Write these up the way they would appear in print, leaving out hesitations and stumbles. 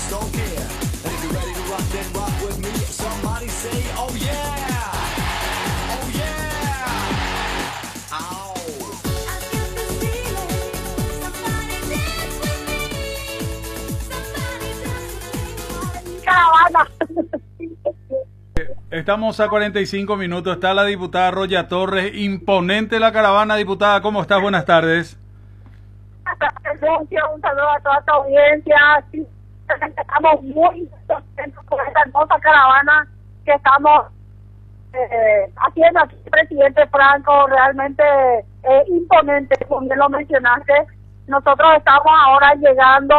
don't care. And if you're ready to rock, then rock with me. Somebody say, oh yeah, oh yeah. Ow. Caravana. Estamos a 45 minutos, está la diputada Roya Torres, imponente la caravana. Diputada, ¿cómo estás? Buenas tardes. Un saludo a toda tu audiencia. Sí, estamos muy contentos con esta hermosa caravana que estamos haciendo aquí, presidente Franco, realmente imponente, como bien lo mencionaste. Nosotros estamos ahora llegando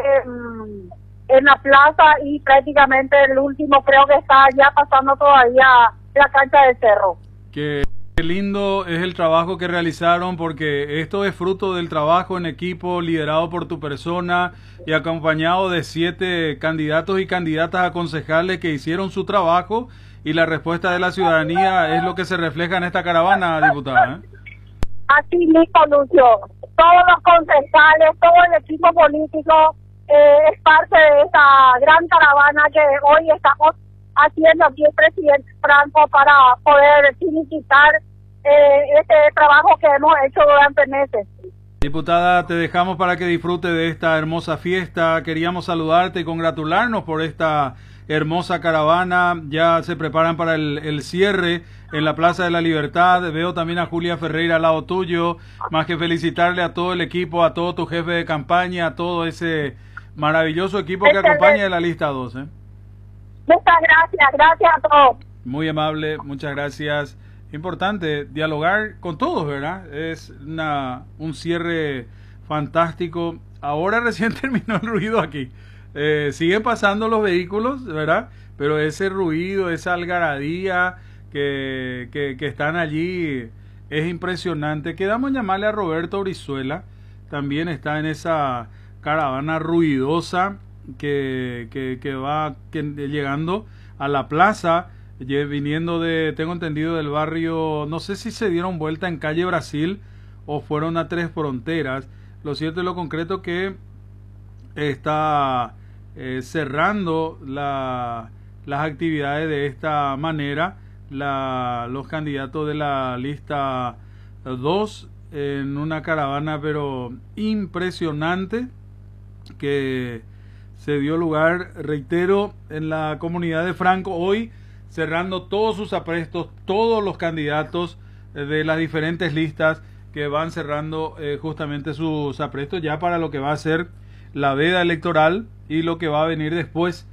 en la plaza y prácticamente el último creo que está ya pasando todavía la cancha del cerro. Qué lindo es el trabajo que realizaron, porque esto es fruto del trabajo en equipo liderado por tu persona y acompañado de 7 candidatos y candidatas a concejales que hicieron su trabajo, y la respuesta de la ciudadanía es lo que se refleja en esta caravana, diputada. Así mismo, Lucio. Todos los concejales, todo el equipo político es parte de esta gran caravana que hoy estamos haciendo aquí el presidente Franco para poder significar este trabajo que hemos hecho durante meses. Diputada, te dejamos para que disfrute de esta hermosa fiesta. Queríamos saludarte y congratularnos por esta hermosa caravana. Ya se preparan para el cierre en la Plaza de la Libertad. Veo también a Julia Ferreira al lado tuyo. Más que felicitarle a todo el equipo, a todo tu jefe de campaña, a todo ese maravilloso equipo que acompaña de la lista 2. Muchas gracias a todos. Muy amable, muchas gracias. Importante dialogar con todos, ¿verdad? Es un cierre fantástico. Ahora recién terminó el ruido aquí. Siguen pasando los vehículos, ¿verdad? Pero ese ruido, esa algarabía que están allí es impresionante. Quedamos en llamarle a Roberto Brizuela. También está en esa caravana ruidosa que va llegando a la plaza, viniendo tengo entendido, del barrio. No sé si se dieron vuelta en calle Brasil o fueron a Tres Fronteras. Lo cierto y lo concreto que está cerrando las actividades de esta manera los candidatos de la lista 2 en una caravana pero impresionante que se dio lugar, reitero, en la comunidad de Franco, hoy cerrando todos sus aprestos, todos los candidatos de las diferentes listas que van cerrando justamente sus aprestos ya para lo que va a ser la veda electoral y lo que va a venir después,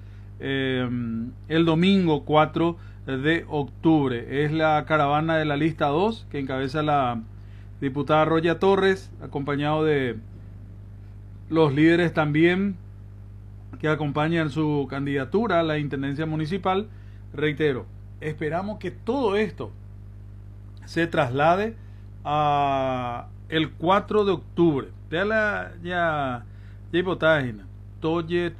el domingo 4 de octubre. Es la caravana de la lista 2 que encabeza la diputada Roya Torres, acompañado de los líderes también que acompañan su candidatura a la intendencia municipal. Reitero, esperamos que todo esto se traslade a el 4 de octubre. Ya